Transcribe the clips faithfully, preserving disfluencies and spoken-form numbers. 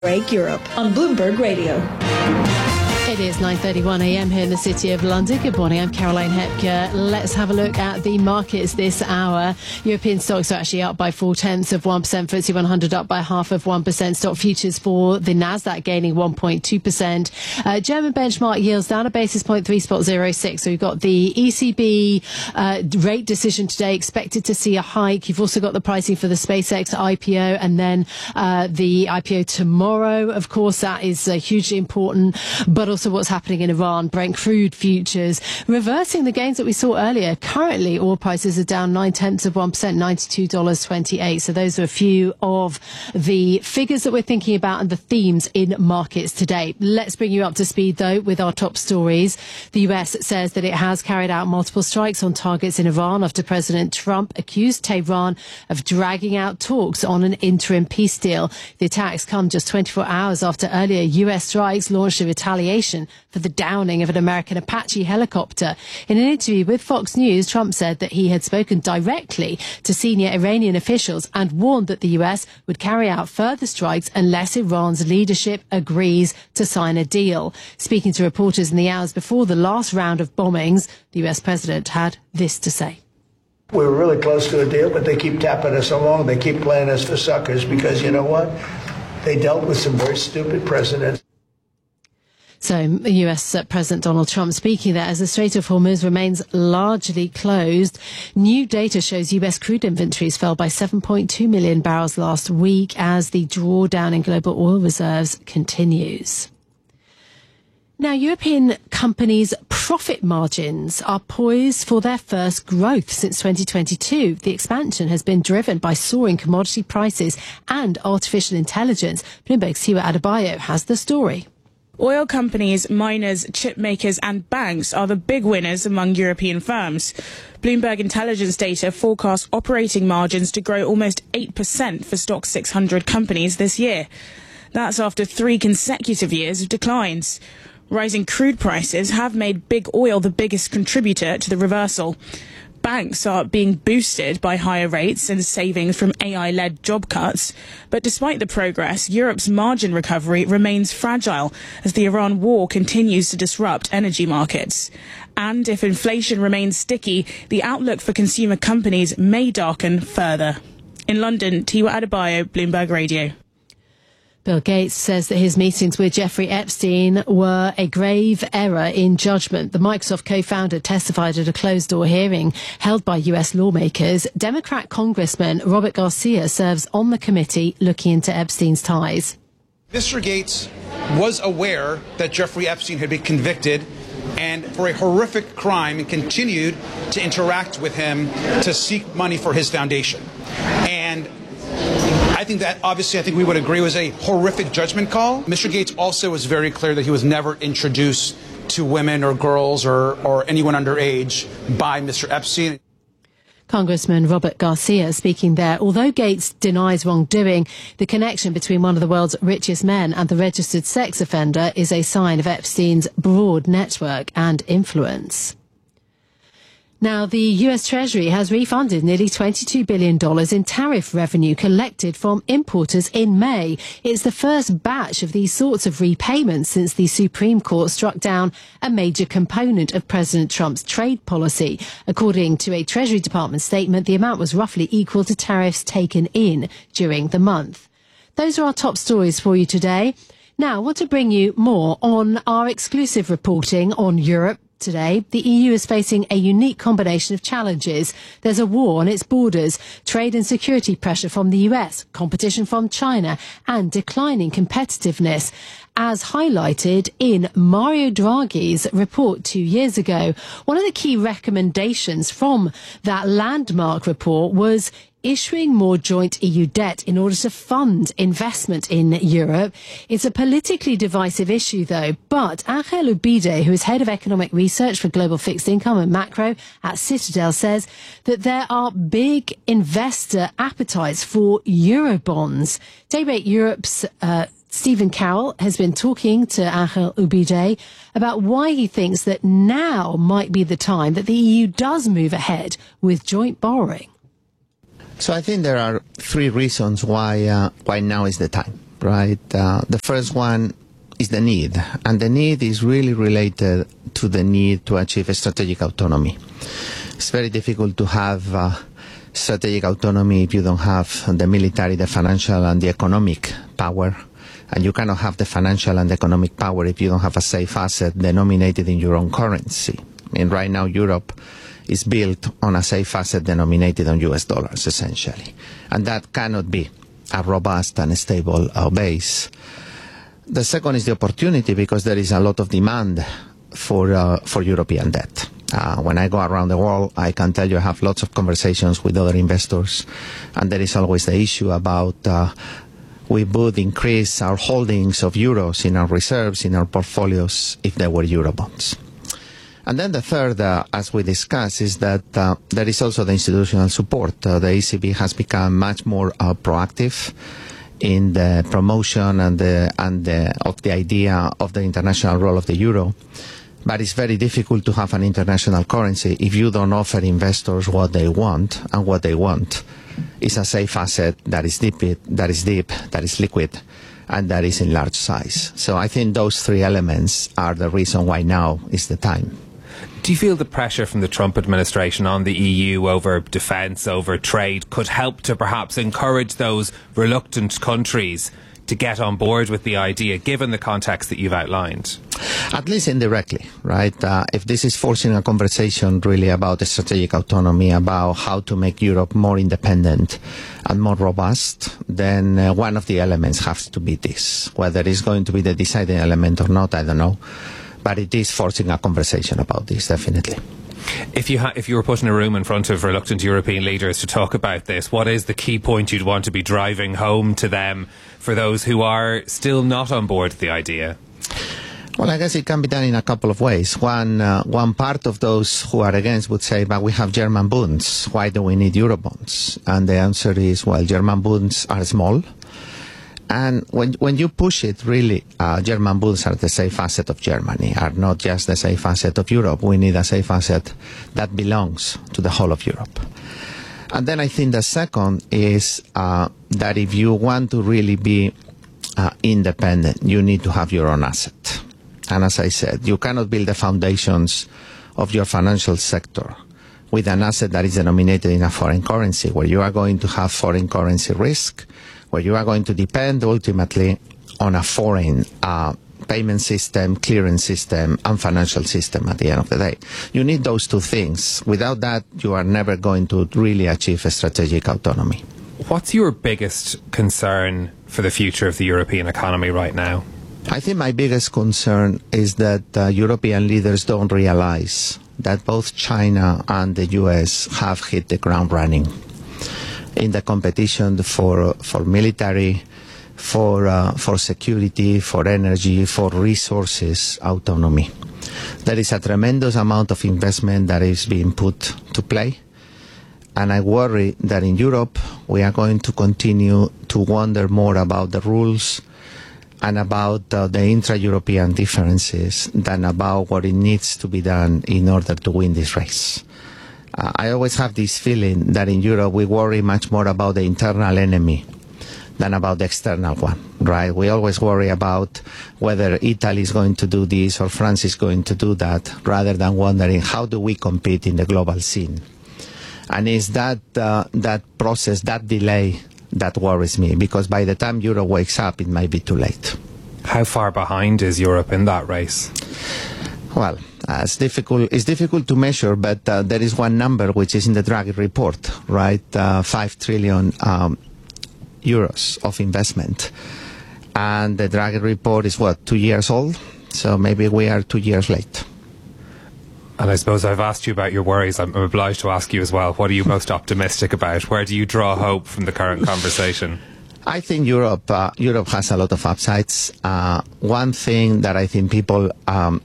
Break Europe on Bloomberg Radio. It is nine thirty-one a m here in the City of London. Good morning, I'm Caroline Hepker. Let's have a look at the markets this hour. European stocks are actually up by four-tenths of one percent. F T S E one hundred up by half of one percent. Stock futures for the Nasdaq gaining one point two percent. Uh, German benchmark yields down a basis point, three point zero six. So we've got the E C B uh, rate decision today, expected to see a hike. You've also got the pricing for the SpaceX I P O and then uh, the I P O tomorrow. Of course, that is uh, hugely important, but also what's happening in Iran. Brent crude futures reversing the gains that we saw earlier. Currently, oil prices are down nine tenths of one percent, ninety-two dollars and twenty-eight cents. So those are a few of the figures that we're thinking about and the themes in markets today. Let's bring you up to speed, though, with our top stories. The U S says that it has carried out multiple strikes on targets in Iran after President Trump accused Tehran of dragging out talks on an interim peace deal. The attacks come just twenty-four hours after earlier U S strikes launched a retaliation for the downing of an American Apache helicopter. In an interview with Fox News, Trump said that he had spoken directly to senior Iranian officials and warned that the U S would carry out further strikes unless Iran's leadership agrees to sign a deal. Speaking to reporters in the hours before the last round of bombings, the U S president had this to say. We were really close to a deal, but they keep tapping us along. They keep playing us for suckers because, you know what? They dealt with some very stupid presidents. So U S President Donald Trump speaking there as the Strait of Hormuz remains largely closed. New data shows U S crude inventories fell by seven point two million barrels last week as the drawdown in global oil reserves continues. Now, European companies' profit margins are poised for their first growth since twenty twenty-two. The expansion has been driven by soaring commodity prices and artificial intelligence. Bloomberg's Tiwa Adebayo has the story. Oil companies, miners, chip makers and banks are the big winners among European firms. Bloomberg intelligence data forecasts operating margins to grow almost eight percent for Stoxx six hundred companies this year. That's after three consecutive years of declines. Rising crude prices have made big oil the biggest contributor to the reversal. Banks are being boosted by higher rates and savings from A I-led job cuts. But despite the progress, Europe's margin recovery remains fragile as the Iran war continues to disrupt energy markets. And if inflation remains sticky, the outlook for consumer companies may darken further. In London, Tiwa Adebayo, Bloomberg Radio. Bill Gates says that his meetings with Jeffrey Epstein were a grave error in judgment. The Microsoft co-founder testified at a closed-door hearing held by U S lawmakers. Democrat Congressman Robert Garcia serves on the committee looking into Epstein's ties. Mister Gates was aware that Jeffrey Epstein had been convicted and for a horrific crime and continued to interact with him to seek money for his foundation. And I think that, obviously, I think we would agree was a horrific judgment call. Mister Gates also was very clear that he was never introduced to women or girls or, or anyone underage by Mister Epstein. Congressman Robert Garcia speaking there. Although Gates denies wrongdoing, the connection between one of the world's richest men and the registered sex offender is a sign of Epstein's broad network and influence. Now, the U S Treasury has refunded nearly twenty-two billion dollars in tariff revenue collected from importers in May. It's the first batch of these sorts of repayments since the Supreme Court struck down a major component of President Trump's trade policy. According to a Treasury Department statement, the amount was roughly equal to tariffs taken in during the month. Those are our top stories for you today. Now, I want to bring you more on our exclusive reporting on Europe. Today, the E U is facing a unique combination of challenges. There's a war on its borders, trade and security pressure from the U S, competition from China, and declining competitiveness, as highlighted in Mario Draghi's report two years ago. One of the key recommendations from that landmark report was issuing more joint E U debt in order to fund investment in Europe. It's a politically divisive issue, though, but Angel Ubide, who is head of economic research for global fixed income and macro at Citadel, says that there are big investor appetites for Eurobonds. Daybreak Europe's uh, Stephen Carroll has been talking to Angel Ubide about why he thinks that now might be the time that the E U does move ahead with joint borrowing. So I think there are three reasons why uh, why now is the time. right? Uh, the first one is the need, and the need is really related to the need to achieve a strategic autonomy. It's very difficult to have uh, strategic autonomy if you don't have the military, the financial, and the economic power. And you cannot have the financial and economic power if you don't have a safe asset denominated in your own currency. I mean, right now Europe is built on a safe asset denominated on U S dollars, essentially. And that cannot be a robust and stable uh, base. The second is the opportunity, because there is a lot of demand for, uh, for European debt. Uh, when I go around the world, I can tell you I have lots of conversations with other investors, and there is always the issue about uh, we would increase our holdings of euros in our reserves, in our portfolios, if there were Eurobonds. And then the third, uh, as we discussed, is that uh, there is also the institutional support. Uh, the E C B has become much more uh, proactive in the promotion and, the, and the, of the idea of the international role of the euro. But it's very difficult to have an international currency if you don't offer investors what they want, and what they want is a safe asset that is deep, that is deep, that is liquid, and that is in large size. So I think those three elements are the reason why now is the time. Do you feel the pressure from the Trump administration on the E U over defence, over trade, could help to perhaps encourage those reluctant countries to get on board with the idea, given the context that you've outlined? At least indirectly, right? Uh, if this is forcing a conversation really about the strategic autonomy, about how to make Europe more independent and more robust, then uh, one of the elements has to be this. Whether it's going to be the deciding element or not, I don't know. But it is forcing a conversation about this, definitely. If you ha- if you were put in a room in front of reluctant European leaders to talk about this, what is the key point you'd want to be driving home to them for those who are still not on board with the idea? Well, I guess it can be done in a couple of ways. One, uh, one part of those who are against would say, but we have German bonds. Why do we need Eurobonds? And the answer is, well, German bonds are small. And when when you push it, really, uh, German bonds are the safe asset of Germany, are not just the safe asset of Europe. We need a safe asset that belongs to the whole of Europe. And then I think the second is uh, that if you want to really be uh, independent, you need to have your own asset. And as I said, you cannot build the foundations of your financial sector with an asset that is denominated in a foreign currency, where you are going to have foreign currency risk, where you are going to depend ultimately on a foreign uh, payment system, clearance system, and financial system at the end of the day. You need those two things. Without that, you are never going to really achieve a strategic autonomy. What's your biggest concern for the future of the European economy right now? I think my biggest concern is that uh, European leaders don't realize that both China and the U S have hit the ground running in the competition for for military, for uh, for security, for energy, for resources autonomy. There is a tremendous amount of investment that is being put to play, and I worry that in Europe we are going to continue to wonder more about the rules and about uh, the intra-European differences than about what it needs to be done in order to win this race. Uh, I always have this feeling that in Europe we worry much more about the internal enemy than about the external one, right? We always worry about whether Italy is going to do this or France is going to do that, rather than wondering how do we compete in the global scene. And it's that, uh, that process, that delay, that worries me, because by the time Europe wakes up, it might be too late. How far behind is Europe in that race? Well, uh, it's difficult. It's difficult to measure, but uh, there is one number which is in the Draghi report, right? Uh, Five trillion um, euros of investment, and the Draghi report is what, two years old? So maybe we are two years late. And I suppose I've asked you about your worries. I'm obliged to ask you as well. What are you most optimistic about? Where do you draw hope from the current conversation? I think Europe uh, Europe has a lot of upsides. Uh, one thing that I think people um,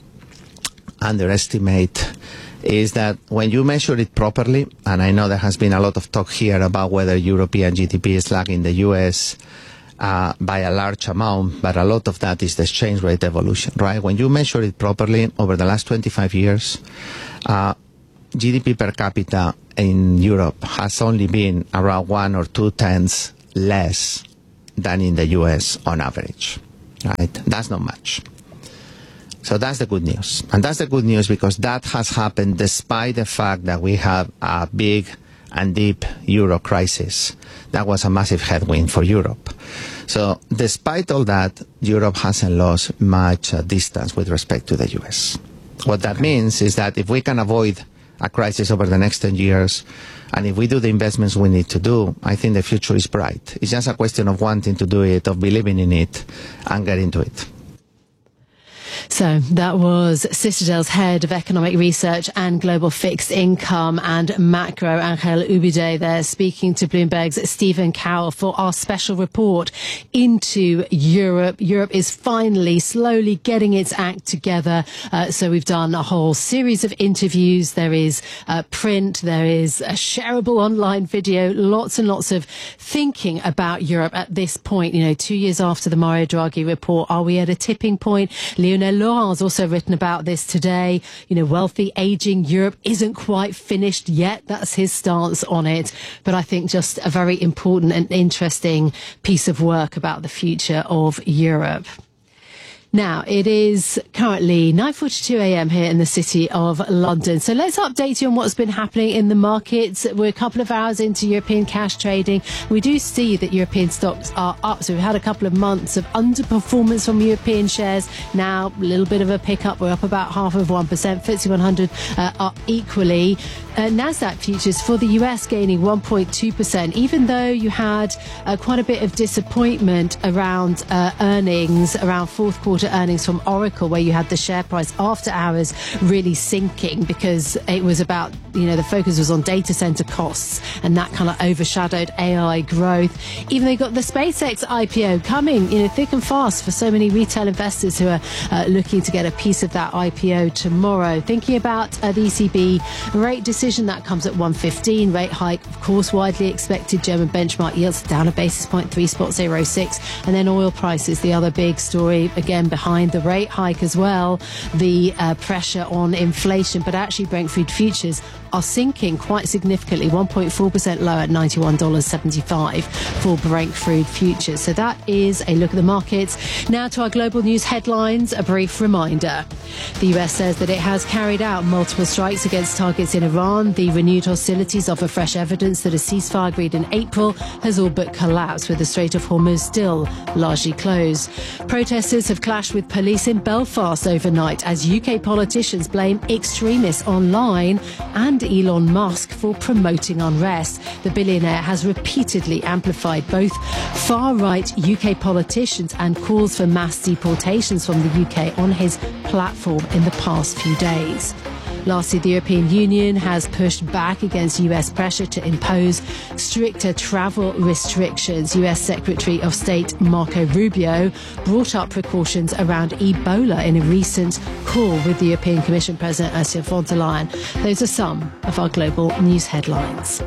underestimate is that when you measure it properly, and I know there has been a lot of talk here about whether European G D P is lagging the U S uh, by a large amount, but a lot of that is the exchange rate evolution, right? When you measure it properly over the last twenty-five years, uh, G D P per capita in Europe has only been around one or two tenths less than in the U S on average. Right? That's not much. So that's the good news. And that's the good news because that has happened despite the fact that we have a big and deep euro crisis. That was a massive headwind for Europe. So despite all that, Europe hasn't lost much uh, distance with respect to the U S. What that means is that if we can avoid a crisis over the next ten years, and if we do the investments we need to do, I think the future is bright. It's just a question of wanting to do it, of believing in it, and get into it. So that was Citadel's head of economic research and global fixed income and macro, Angel Ubide, there speaking to Bloomberg's Stephen Cowell for our special report into Europe. Europe is finally slowly getting its act together. Uh, so we've done a whole series of interviews. There is uh, print, there is a shareable online video, lots and lots of thinking about Europe at this point. You know, two years after the Mario Draghi report, are we at a tipping point? Lionel Laurent's also written about this today. You know, wealthy, aging Europe isn't quite finished yet. That's his stance on it. But I think just a very important and interesting piece of work about the future of Europe. Now, it is currently nine forty-two a m here in the city of London. So let's update you on what's been happening in the markets. We're a couple of hours into European cash trading. We do see that European stocks are up. So we've had a couple of months of underperformance from European shares. Now, a little bit of a pickup. We're up about half of one percent. F T S E one hundred uh, up equally. Uh, NASDAQ futures for the U S gaining one point two percent, even though you had uh, quite a bit of disappointment around uh, earnings, around fourth quarter earnings from Oracle, where you had the share price after hours really sinking because it was about, you know, the focus was on data center costs and that kind of overshadowed A I growth. Even though you got the SpaceX I P O coming, you know, thick and fast for so many retail investors who are uh, looking to get a piece of that I P O tomorrow. Thinking about uh, the E C B rate decision, that comes at one fifteen. Rate hike, of course, widely expected. German benchmark yields down a basis point, three spot zero six. And then oil prices, the other big story, again behind the rate hike as well, the uh, pressure on inflation. But actually Brent crude futures are sinking quite significantly, one point four percent lower at ninety-one dollars and seventy-five cents for Brent crude futures. So that is a look at the markets. Now to our global news headlines, a brief reminder. The U S says that it has carried out multiple strikes against targets in Iran. The renewed hostilities offer fresh evidence that a ceasefire agreed in April has all but collapsed, with the Strait of Hormuz still largely closed. Protesters have clashed with police in Belfast overnight as U K politicians blame extremists online and Elon Musk for promoting unrest. The billionaire has repeatedly amplified both far-right U K politicians and calls for mass deportations from the U K on his platform in the past few days. Lastly, the European Union has pushed back against U S pressure to impose stricter travel restrictions. U S Secretary of State Marco Rubio brought up precautions around Ebola in a recent call with the European Commission President Ursula von der Leyen. Those are some of our global news headlines.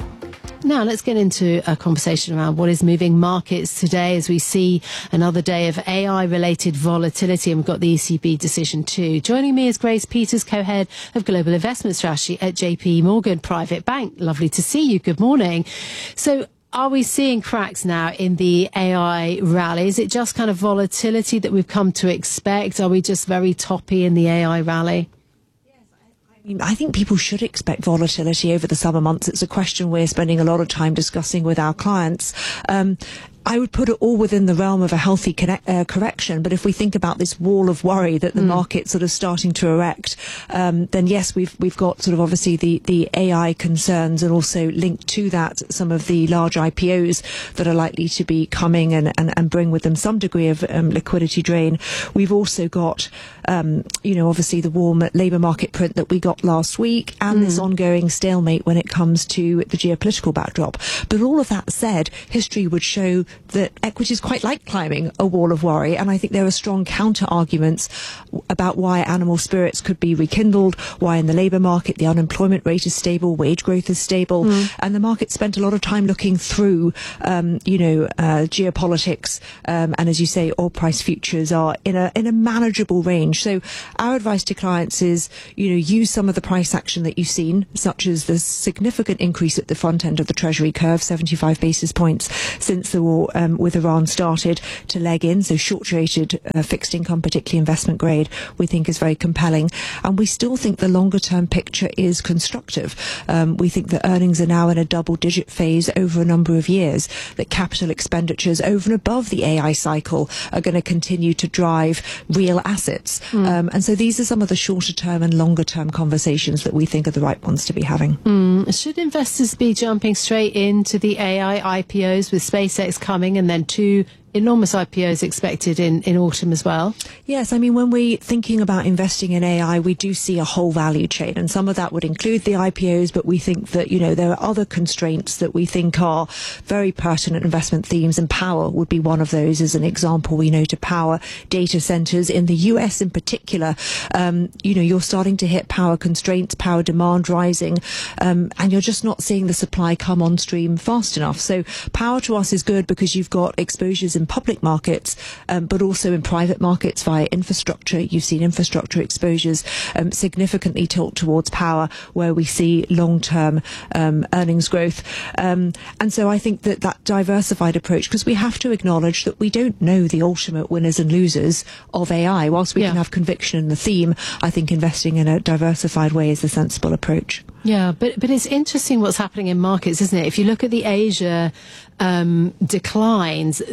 Now let's get into a conversation around what is moving markets today as we see another day of A I-related volatility, and we've got the E C B decision too. Joining me is Grace Peters, co-head of Global Investment Strategy at J P Morgan Private Bank. Lovely to see you. Good morning. So are we seeing cracks now in the A I rally? Is it just kind of volatility that we've come to expect? Are we just very toppy in the A I rally? I think people should expect volatility over the summer months. It's a question we're spending a lot of time discussing with our clients. Um, I would put it all within the realm of a healthy connect, uh, correction. But if we think about this wall of worry that the mm. market's sort of starting to erect, um, then yes, we've we've got sort of obviously the, the A I concerns, and also linked to that some of the large I P Os that are likely to be coming and, and, and bring with them some degree of um, liquidity drain. We've also got, um, you know, obviously the warm labour market print that we got last week, and mm. this ongoing stalemate when it comes to the geopolitical backdrop. But all of that said, history would show that equities quite like climbing a wall of worry, and I think there are strong counter arguments about why animal spirits could be rekindled, why in the labour market the unemployment rate is stable, wage growth is stable, mm. and the market spent a lot of time looking through um, you know uh, geopolitics, um, and as you say, oil price futures are in a in a manageable range. So our advice to clients is, you know, use some of the price action that you've seen, such as the significant increase at the front end of the Treasury curve, seventy-five basis points since the war war um, with Iran started to leg in. So short-rated uh, fixed income, particularly investment grade, we think is very compelling. And we still think the longer-term picture is constructive. Um, we think that earnings are now in a double-digit phase over a number of years, that capital expenditures over and above the A I cycle are going to continue to drive real assets. Mm. Um, and so these are some of the shorter-term and longer-term conversations that we think are the right ones to be having. Mm. Should investors be jumping straight into the A I I P Os with SpaceX coming and then two enormous I P Os expected in, in autumn as well? Yes, I mean, when we're thinking about investing in A I, we do see a whole value chain, and some of that would include the I P Os, but we think that, you know, there are other constraints that we think are very pertinent investment themes, and power would be one of those as an example. We know to power data centers in the U S in particular, um, you know, you're starting to hit power constraints, power demand rising, um, and you're just not seeing the supply come on stream fast enough. So power to us is good because you've got exposures in public markets, um, but also in private markets via infrastructure. You've seen infrastructure exposures um, significantly tilt towards power, where we see long-term um, earnings growth. Um, and so I think that that diversified approach, because we have to acknowledge that we don't know the ultimate winners and losers of A I. Whilst we yeah. can have conviction in the theme, I think investing in a diversified way is the sensible approach. Yeah, but but it's interesting what's happening in markets, isn't it? If you look at the Asia um, declines,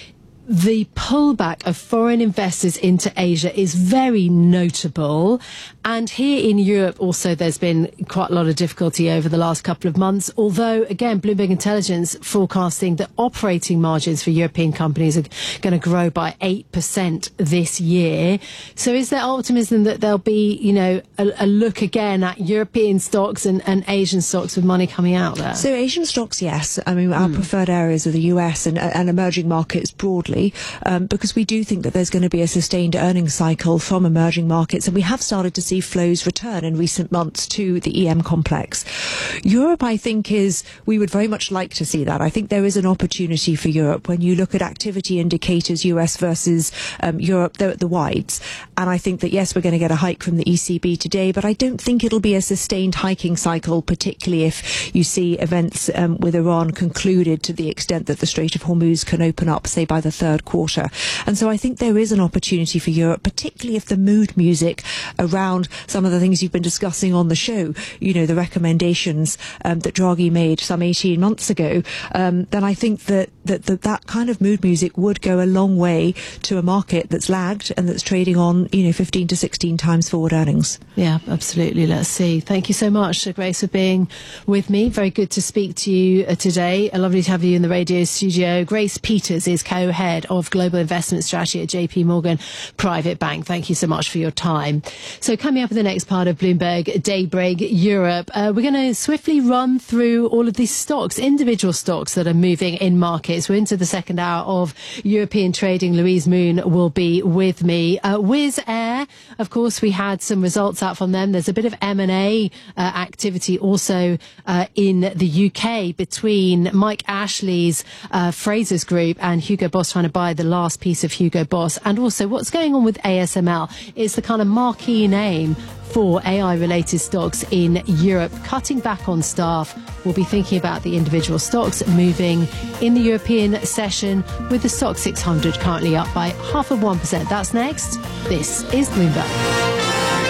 the pullback of foreign investors into Asia is very notable. And here in Europe also there's been quite a lot of difficulty over the last couple of months, although, again, Bloomberg Intelligence forecasting that operating margins for European companies are going to grow by eight percent this year. So is there optimism that there'll be, you know, a, a look again at European stocks and, and Asian stocks with money coming out there? So Asian stocks, yes. I mean, our mm. preferred areas are the U S and, and emerging markets broadly. Um, because we do think that there's going to be a sustained earnings cycle from emerging markets, and we have started to see flows return in recent months to the E M complex. Europe, I think, is, we would very much like to see that. I think there is an opportunity for Europe when you look at activity indicators, U S versus um, Europe, they're at the wides. And I think that, yes, we're going to get a hike from the E C B today, but I don't think it'll be a sustained hiking cycle, particularly if you see events um, with Iran concluded to the extent that the Strait of Hormuz can open up, say, by the third quarter. And so I think there is an opportunity for Europe, particularly if the mood music around some of the things you've been discussing on the show, you know, the recommendations um, that Draghi made some eighteen months ago, um, then I think that, that, that that kind of mood music would go a long way to a market that's lagged and that's trading on, you know, fifteen to sixteen times forward earnings. Yeah, absolutely. Let's see. Thank you so much, Grace, for being with me. Very good to speak to you uh, today. Lovely to have you in the radio studio. Grace Peters is co-head of Global Investment Strategy at J P Morgan Private Bank. Thank you so much for your time. So coming up in the next part of Bloomberg Daybreak Europe, uh, we're going to swiftly run through all of these stocks, individual stocks that are moving in markets. We're into the second hour of European trading. Louise Moon will be with me. Uh, Wizz Air, of course, we had some results out from them. There's a bit of M and A uh, activity also uh, in the U K between Mike Ashley's uh, Frasers Group and Hugo Boss trying to buy the last piece of Hugo Boss. And also what's going on with A S M L is the kind of marquee name for A I-related stocks in Europe. Cutting back on staff. We'll be thinking about the individual stocks moving in the European session, with the Stoxx six hundred currently up by half of one percent. That's next. This is Bloomberg.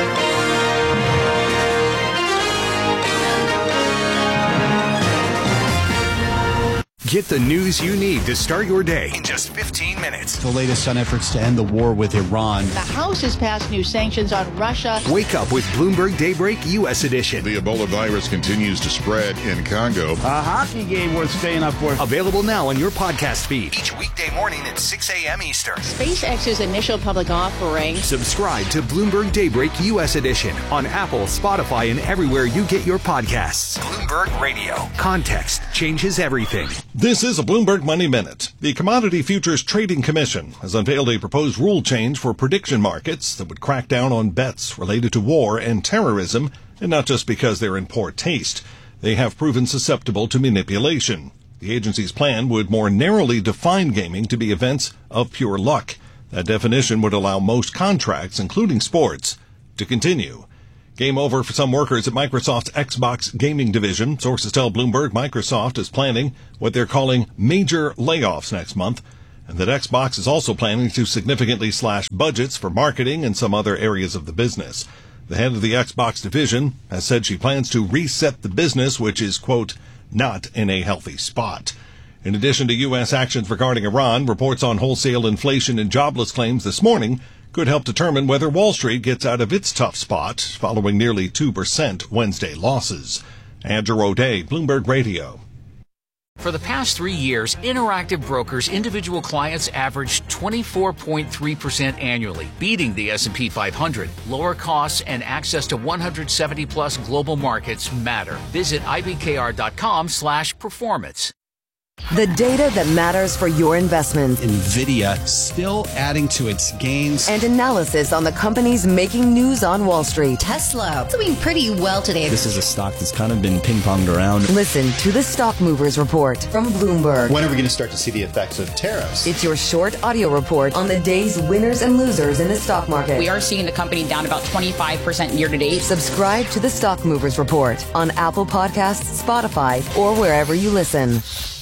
Get the news you need to start your day in just fifteen minutes. The latest on efforts to end the war with Iran. The House has passed new sanctions on Russia. Wake up with Bloomberg Daybreak U S edition. The Ebola virus continues to spread in Congo. A hockey game worth staying up for. Available now on your podcast feed. Each weekday morning at six a.m. Eastern. SpaceX's initial public offering. Subscribe to Bloomberg Daybreak U S edition on Apple, Spotify, and everywhere you get your podcasts. Bloomberg Radio. Context changes everything. This is a Bloomberg Money Minute. The Commodity Futures Trading Commission has unveiled a proposed rule change for prediction markets that would crack down on bets related to war and terrorism, and not just because they're in poor taste. They have proven susceptible to manipulation. The agency's plan would more narrowly define gaming to be events of pure luck. That definition would allow most contracts, including sports, to continue. Game over for some workers at Microsoft's Xbox gaming division. Sources tell Bloomberg Microsoft is planning what they're calling major layoffs next month, and that Xbox is also planning to significantly slash budgets for marketing and some other areas of the business. The head of the Xbox division has said she plans to reset the business, which is, quote, not in a healthy spot. In addition to U S actions regarding Iran, reports on wholesale inflation and jobless claims this morning could help determine whether Wall Street gets out of its tough spot following nearly two percent Wednesday losses. Andrew O'Day, Bloomberg Radio. For the past three years, Interactive Brokers individual clients averaged twenty-four point three percent annually, beating the S and P five hundred. Lower costs and access to one hundred seventy plus global markets matter. Visit ibkr.com slash performance. The data that matters for your investments. NVIDIA still adding to its gains. And analysis on the companies making news on Wall Street. Tesla doing pretty well today. This is a stock that's kind of been ping-ponged around. Listen to the Stock Movers Report from Bloomberg. When are we going to start to see the effects of tariffs? It's your short audio report on the day's winners and losers in the stock market. We are seeing the company down about twenty-five percent year to date. Subscribe to the Stock Movers Report on Apple Podcasts, Spotify, or wherever you listen.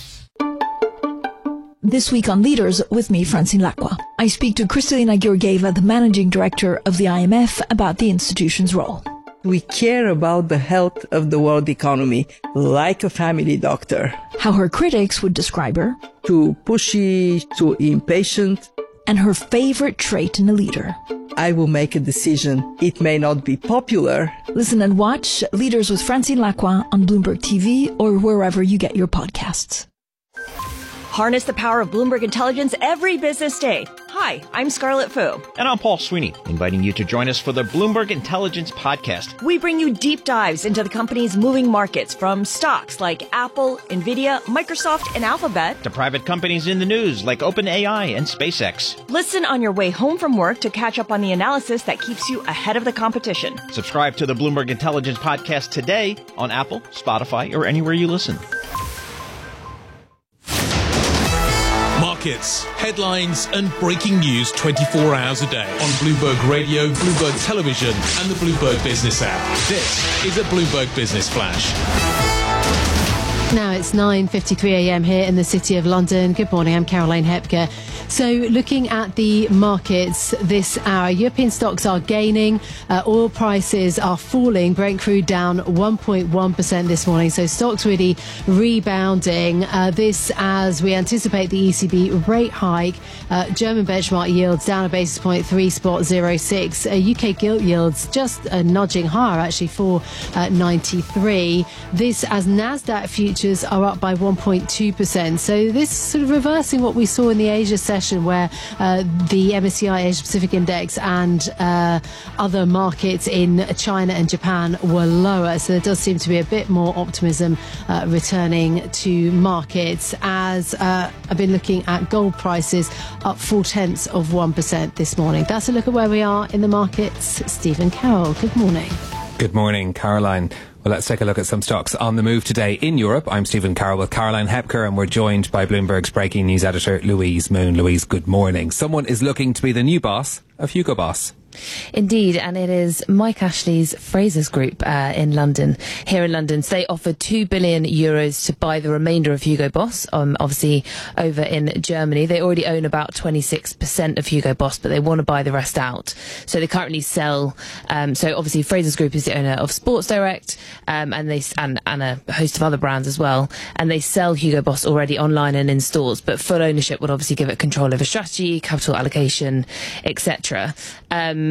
This week on Leaders with me, Francine Lacqua. I speak to Kristalina Georgieva, the managing director of the I M F, about the institution's role. We care about the health of the world economy like a family doctor. How her critics would describe her. Too pushy, too impatient. And her favorite trait in a leader. I will make a decision. It may not be popular. Listen and watch Leaders with Francine Lacqua on Bloomberg T V or wherever you get your podcasts. Harness the power of Bloomberg Intelligence every business day. Hi, I'm Scarlett Fu. And I'm Paul Sweeney, inviting you to join us for the Bloomberg Intelligence Podcast. We bring you deep dives into the company's moving markets, from stocks like Apple, NVIDIA, Microsoft, and Alphabet, to private companies in the news like OpenAI and SpaceX. Listen on your way home from work to catch up on the analysis that keeps you ahead of the competition. Subscribe to the Bloomberg Intelligence Podcast today on Apple, Spotify, or anywhere you listen. Markets, headlines, and breaking news twenty-four hours a day on Bloomberg Radio, Bloomberg Television, and the Bloomberg Business app. This is a Bloomberg Business Flash. Now it's nine fifty-three a m here in the City of London. Good morning, I'm Caroline Hepker. So looking at the markets this hour, European stocks are gaining, uh, oil prices are falling, Brent crude down one point one percent this morning, so stocks really rebounding. Uh, this as we anticipate the E C B rate hike. Uh, German benchmark yields down a basis point, three spot zero six. Uh, U K gilt yields just uh, nudging higher, actually four ninety-three. This as Nasdaq futures are up by one point two percent. So this sort of reversing what we saw in the Asia session, where uh, the M S C I Asia Pacific Index and uh, other markets in China and Japan were lower. So there does seem to be a bit more optimism uh, returning to markets. As uh, I've been looking at gold prices, up four tenths of one percent this morning. That's a look at where we are in the markets. Stephen Carroll, good morning. Good morning, Caroline. Well, let's take a look at some stocks on the move today in Europe. I'm Stephen Carroll with Caroline Hepker, and we're joined by Bloomberg's breaking news editor, Louise Moon. Louise, good morning. Someone is looking to be the new boss of Hugo Boss. Indeed, and it is Mike Ashley's Frasers Group uh, in London. Here in London, so they offered two billion euros to buy the remainder of Hugo Boss, um, obviously over in Germany. They already own about twenty-six percent of Hugo Boss, but they want to buy the rest out. So they currently sell, um, so obviously Frasers Group is the owner of Sports Direct um, and, they, and, and a host of other brands as well. And they sell Hugo Boss already online and in stores, but full ownership would obviously give it control over strategy, capital allocation, et cetera. Um,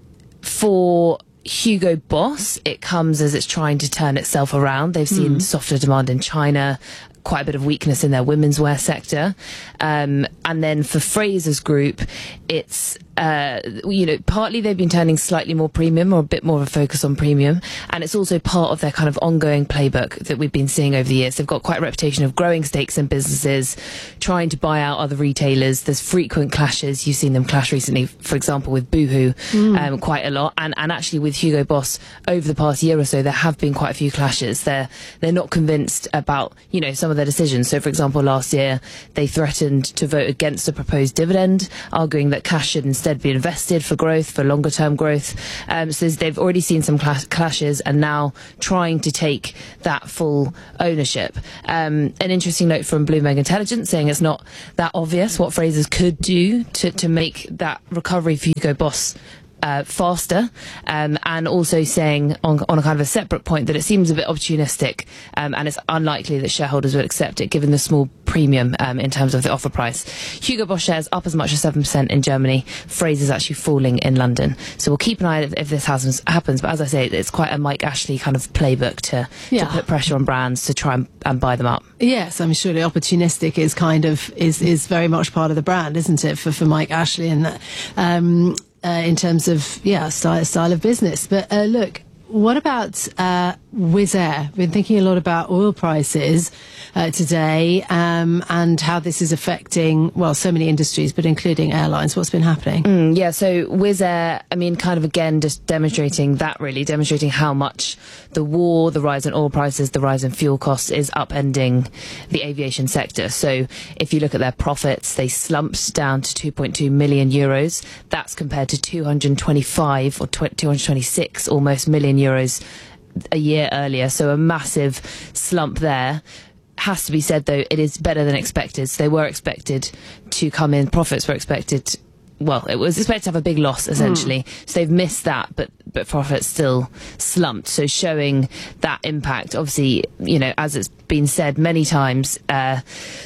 For Hugo Boss, it comes as it's trying to turn itself around. They've seen mm. softer demand in China, quite a bit of weakness in their women's wear sector. Um, and then for Frasers Group, it's, uh, you know, partly they've been turning slightly more premium, or a bit more of a focus on premium. And it's also part of their kind of ongoing playbook that we've been seeing over the years. They've got quite a reputation of growing stakes in businesses, trying to buy out other retailers. There's frequent clashes. You've seen them clash recently, for example, with Boohoo, mm. um, quite a lot. And, and actually with Hugo Boss over the past year or so, there have been quite a few clashes. They're, they're not convinced about, you know, some of their decisions. So, for example, last year they threatened to vote against a proposed dividend, arguing that cash should instead be invested for growth, for longer term growth. Um, so they've already seen some cl- clashes and now trying to take that full ownership. Um, an interesting note from Bloomberg Intelligence saying it's not that obvious what Frasers could do to, to make that recovery for Hugo Boss Uh, faster, um, and also saying on, on a kind of a separate point that it seems a bit opportunistic, um, and it's unlikely that shareholders would accept it given the small premium um, in terms of the offer price. Hugo Boss shares up as much as seven percent in Germany. Frasers actually falling in London. So we'll keep an eye if, if this happens, happens. But as I say, it's quite a Mike Ashley kind of playbook to, yeah. to put pressure on brands to try and, and buy them up. Yes, I'm sure the opportunistic is kind of is is very much part of the brand, isn't it, for for Mike Ashley and that. Um, Uh, in terms of, yeah, style, style of business. But uh, look, what about uh, Wizz Air? We've been thinking a lot about oil prices uh, today um, and how this is affecting, well, so many industries, but including airlines. What's been happening? Mm, yeah, so Wizz Air, I mean, kind of again, just demonstrating that really, demonstrating how much the war, the rise in oil prices, the rise in fuel costs is upending the aviation sector. So if you look at their profits, they slumped down to two point two million euros. That's compared to two hundred twenty-five or two hundred twenty-six almost million euros a year earlier. So a massive slump there. Has to be said, though, it is better than expected. So they were expected to come in, profits were expected, well, it was expected to have a big loss, essentially. Mm. So they've missed that, but, but profits still slumped. So showing that impact, obviously, you know, as it's been said many times, uh,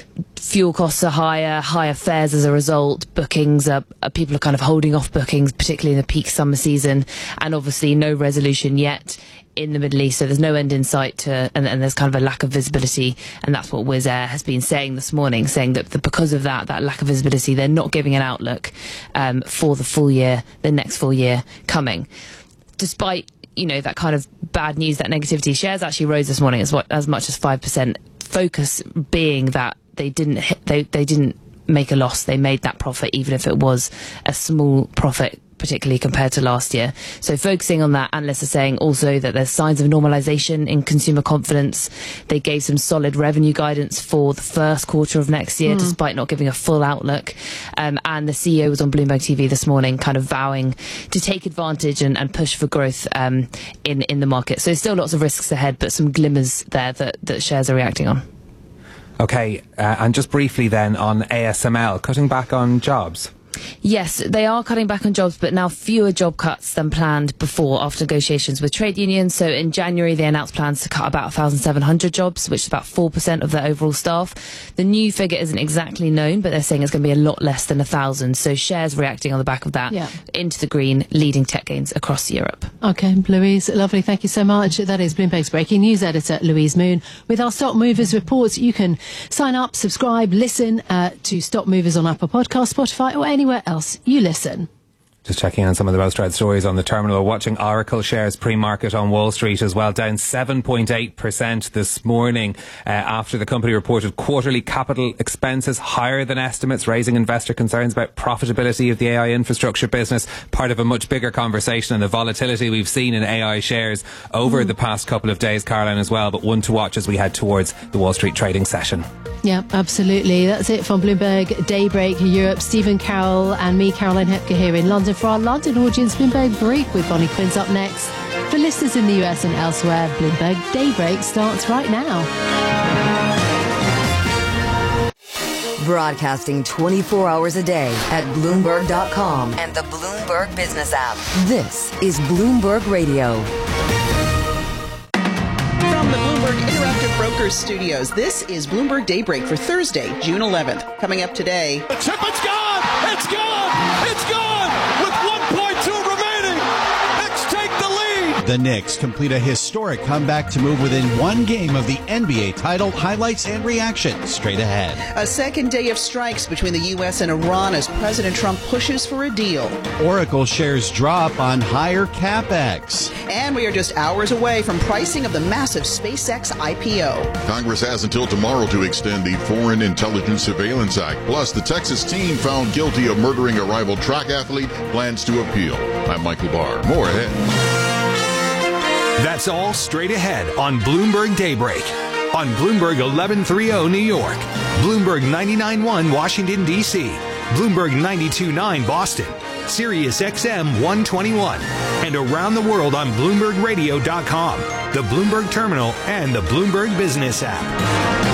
fuel costs are higher, higher fares as a result, bookings are, are, people are kind of holding off bookings, particularly in the peak summer season, and obviously no resolution yet in the Middle East, so there's no end in sight to, and, and there's kind of a lack of visibility, and that's what Wizz Air has been saying this morning, saying that the, because of that, that lack of visibility, they're not giving an outlook um, for the full year, the next full year coming. Despite, you know, that kind of bad news, that negativity, shares actually rose this morning as, what, as much as five percent, focus being that they didn't hit, they, they didn't make a loss, they made that profit, even if it was a small profit, particularly compared to last year. So focusing on that, analysts are saying also that there's signs of normalisation in consumer confidence. They gave some solid revenue guidance for the first quarter of next year, mm. despite not giving a full outlook. Um, and the C E O was on Bloomberg T V this morning, kind of vowing to take advantage and, and push for growth um, in, in the market. So still lots of risks ahead, but some glimmers there that, that shares are reacting on. Okay, uh, and just briefly then on A S M L, cutting back on jobs. Yes, they are cutting back on jobs, but now fewer job cuts than planned before after negotiations with trade unions. So in January, they announced plans to cut about one thousand seven hundred jobs, which is about four percent of their overall staff. The new figure isn't exactly known, but they're saying it's going to be a lot less than one thousand. So shares reacting on the back of that yeah. into the green, leading tech gains across Europe. Okay, Louise, lovely. Thank you so much. That is Bloomberg's breaking news editor, Louise Moon. With our Stock Movers reports, you can sign up, subscribe, listen uh, to Stock Movers on Apple Podcasts, Spotify, or anywhere else you listen. Just checking on some of the most read stories on the terminal. Watching Oracle shares pre-market on Wall Street as well, down seven point eight percent this morning uh, after the company reported quarterly capital expenses higher than estimates, raising investor concerns about profitability of the A I infrastructure business. Part of a much bigger conversation and the volatility we've seen in A I shares over mm. the past couple of days, Caroline, as well, but one to watch as we head towards the Wall Street trading session. Yeah, absolutely. That's it from Bloomberg Daybreak Europe. Stephen Carroll and me, Caroline Hepker, here in London. For our London audience, Bloomberg Brief with Bonnie Quinns up next. For listeners in the U S and elsewhere, Bloomberg Daybreak starts right now. Broadcasting twenty-four hours a day at Bloomberg dot com and the Bloomberg Business app. This is Bloomberg Radio. From the Bloomberg Interactive Brokers Studios, this is Bloomberg Daybreak for Thursday, June eleventh. Coming up today. The tip, it's gone! It's gone! It's gone! With one point two remaining, Knicks take the lead! The Knicks complete a historic comeback to move within one game of the N B A title. Highlights and reactions straight ahead. A second day of strikes between the U S and Iran as President Trump pushes for a deal. Oracle shares drop on higher capex. And we are just hours away from pricing of the massive SpaceX I P O. Congress has until tomorrow to extend the Foreign Intelligence Surveillance Act. Plus, the Texas teen found guilty of murdering a rival track athlete plans to appeal. I'm Michael Barr. More ahead. That's all straight ahead on Bloomberg Daybreak. on Bloomberg eleven thirty New York, Bloomberg ninety-nine point one Washington, D C, Bloomberg ninety-two point nine Boston, Sirius X M one twenty-one, and around the world on Bloomberg Radio dot com, the Bloomberg Terminal, and the Bloomberg Business app.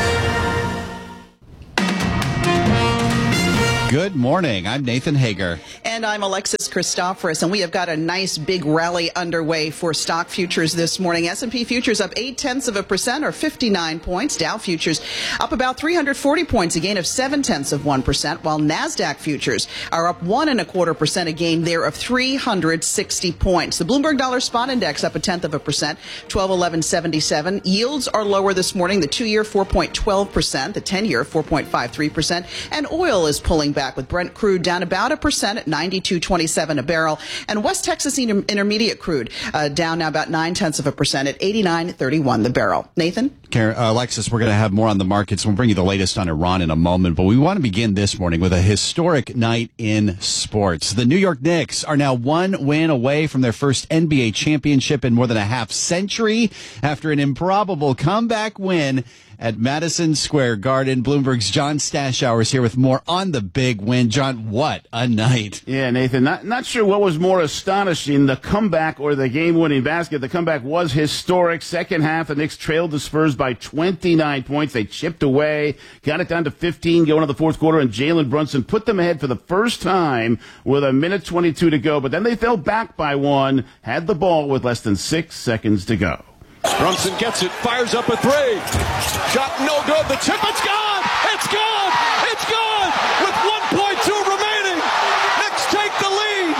Good morning. I'm Nathan Hager. And I'm Alexis Christoforous, and we have got a nice big rally underway for stock futures this morning. S and P futures up eight tenths of a percent, or fifty-nine points. Dow futures up about three hundred forty points, a gain of seven tenths of one percent, while NASDAQ futures are up one and a quarter percent, a gain there of three hundred sixty points. The Bloomberg Dollar Spot Index up a tenth of a percent, twelve eleven seventy-seven. Yields are lower this morning. The two-year four point one two percent, the ten-year four point five three percent, and oil is pulling back, with Brent crude down about a percent at ninety-two twenty-seven a barrel, and West Texas Inter- Intermediate crude uh, down now about nine tenths of a percent at eighty-nine thirty-one the barrel. Nathan? Karen, uh, Alexis, we're going to have more on the markets. We'll bring you the latest on Iran in a moment, but we want to begin this morning with a historic night in sports. The New York Knicks are now one win away from their first N B A championship in more than a half century after an improbable comeback win at Madison Square Garden. Bloomberg's John Stashower is here with more on the big win. John, what a night. Yeah, Nathan, not not sure what was more astonishing, the comeback or the game-winning basket. The comeback was historic. Second half, the Knicks trailed the Spurs by twenty-nine points. They chipped away, got it down to fifteen going into the fourth quarter, and Jalen Brunson put them ahead for the first time with a minute twenty-two to go. But then they fell back by one, had the ball with less than six seconds to go. Brunson gets it, fires up a three. Shot no good. The tip, it's gone. It's gone. It's gone. With one point two remaining, Knicks take the lead.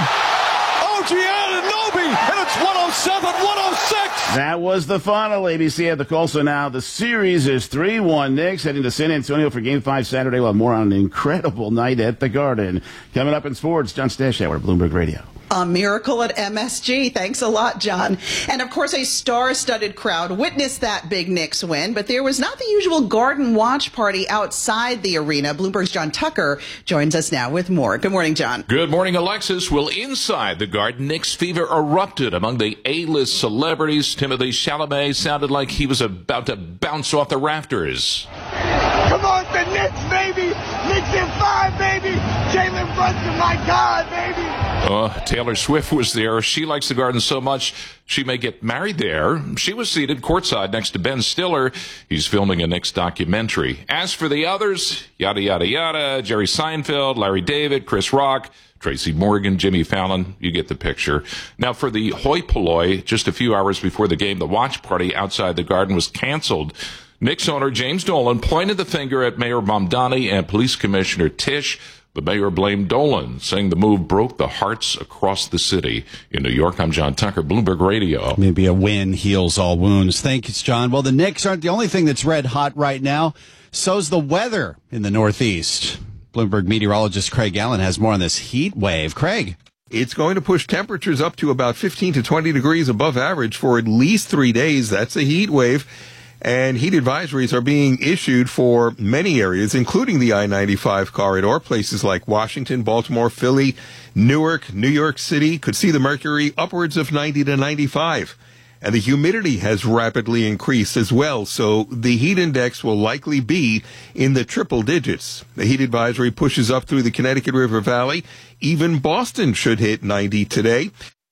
O G Anunoby, and it's one oh seven one oh six. That was the final. A B C had the call, so now the series is three one. Knicks heading to San Antonio for Game five Saturday. We'll have more on an incredible night at the Garden. Coming up in sports, John Stashower, Bloomberg Radio. A miracle at M S G. Thanks a lot, John. And of course, a star-studded crowd witnessed that big Knicks win, but there was not the usual Garden watch party outside the arena. Bloomberg's John Tucker joins us now with more. Good morning, John. Good morning, Alexis. Well, inside the Garden, Knicks fever erupted among the A-list celebrities. Timothée Chalamet sounded like he was about to bounce off the rafters. Come on, the Knicks, baby! Knicks in five, baby! Jalen Brunson, my God, baby! Uh, Taylor Swift was there. She likes the Garden so much she may get married there. She was seated courtside next to Ben Stiller. He's filming a Knicks documentary. As for the others, yada, yada, yada, Jerry Seinfeld, Larry David, Chris Rock, Tracy Morgan, Jimmy Fallon, you get the picture. Now, for the hoi polloi, just a few hours before the game, the watch party outside the Garden was canceled. Knicks owner James Dolan pointed the finger at Mayor Mamdani and Police Commissioner Tisch. The mayor blamed Dolan, saying the move broke the hearts across the city. In New York, I'm John Tucker, Bloomberg Radio. Maybe a win heals all wounds. Thank you, John. Well, the Knicks aren't the only thing that's red hot right now. So's the weather in the Northeast. Bloomberg meteorologist Craig Allen has more on this heat wave. Craig. It's going to push temperatures up to about fifteen to twenty degrees above average for at least three days. That's a heat wave. And heat advisories are being issued for many areas, including the I ninety-five corridor. Places like Washington, Baltimore, Philly, Newark, New York City could see the mercury upwards of ninety to ninety-five. And the humidity has rapidly increased as well, so the heat index will likely be in the triple digits. The heat advisory pushes up through the Connecticut River Valley. Even Boston should hit ninety today.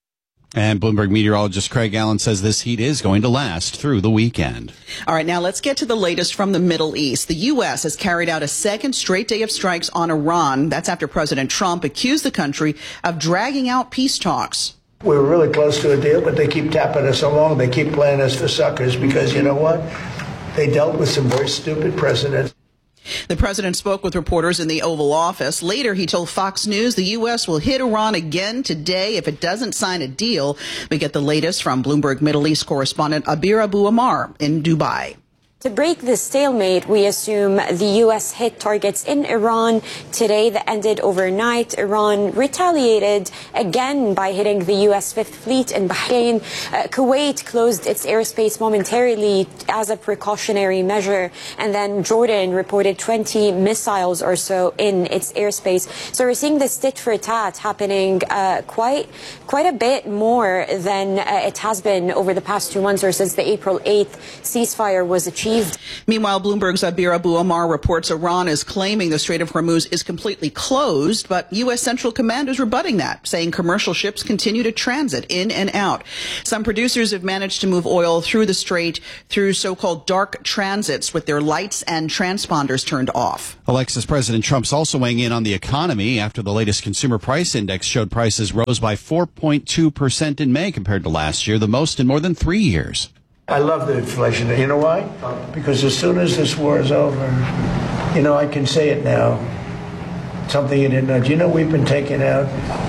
And Bloomberg meteorologist Craig Allen says this heat is going to last through the weekend. All right, now let's get to the latest from the Middle East. The U S has carried out a second straight day of strikes on Iran. That's after President Trump accused the country of dragging out peace talks. We were really close to a deal, but they keep tapping us along. They keep playing us for suckers because, you know what? They dealt with some very stupid precedents. The president spoke with reporters in the Oval Office. Later, he told Fox News the U S will hit Iran again today if it doesn't sign a deal. We get the latest from Bloomberg Middle East correspondent Abir Abu Amar in Dubai. To break the stalemate, we assume the U S hit targets in Iran today that ended overnight. Iran retaliated again by hitting the U S Fifth Fleet in Bahrain. Uh, Kuwait closed its airspace momentarily as a precautionary measure, and then Jordan reported twenty missiles or so in its airspace. So we're seeing this tit for tat happening uh, quite quite a bit more than uh, it has been over the past two months or since the April eighth ceasefire was achieved. Meanwhile, Bloomberg's Abir Abu Omar reports Iran is claiming the Strait of Hormuz is completely closed, but U S Central Command is rebutting that, saying commercial ships continue to transit in and out. Some producers have managed to move oil through the strait through so-called dark transits with their lights and transponders turned off. Alexis, President Trump's also weighing in on the economy after the latest consumer price index showed prices rose by four point two percent in May compared to last year, the most in more than three years. I love the inflation. You know why? Because as soon as this war is over, you know, I can say it now. Something you didn't know. Do you know we've been taking out